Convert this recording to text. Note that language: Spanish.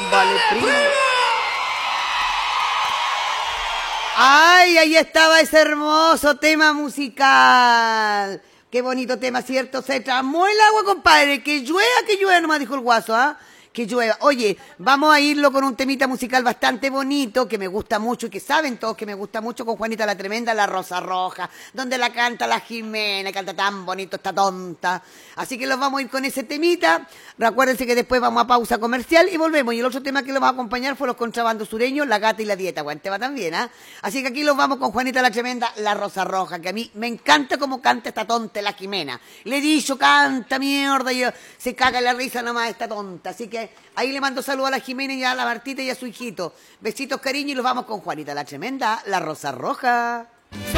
Vale, primo. Ay, ahí estaba ese hermoso tema musical. Qué bonito tema, ¿cierto? Se tramó el agua, compadre. Que llueva, nomás dijo el guaso, ¿ah? Que llueva. Oye, vamos a irlo con un temita musical bastante bonito, que me gusta mucho y que saben todos que me gusta mucho, con Juanita la Tremenda, La Rosa Roja, donde la canta la Jimena, canta tan bonito esta tonta. Así que los vamos a ir con ese temita. Recuérdense que después vamos a pausa comercial y volvemos. Y el otro tema que los va a acompañar fue Los Contrabandos Sureños, La Gata y la Dieta. Bueno, te va también, ¿ah? Así que aquí los vamos con Juanita la Tremenda, La Rosa Roja, que a mí me encanta cómo canta esta tonta la Jimena. Le he dicho, canta mierda, y se caga la risa nomás esta tonta. Así que ahí le mando saludos a la Jimena y a la Martita y a su hijito. Besitos, cariño, y los vamos con Juanita la Tremenda, La Rosa Roja.